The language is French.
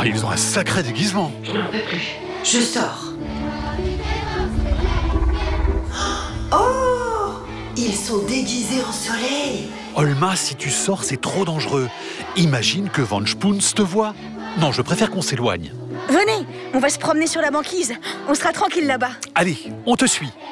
ils ont un sacré déguisement. Je n'en peux plus. Je sors. Oh! Ils sont déguisés en soleil. Olma, si tu sors, c'est trop dangereux. Imagine que Van Spoons te voit. Non, je préfère qu'on s'éloigne. Venez, on va se promener sur la banquise. On sera tranquille là-bas. Allez, on te suit.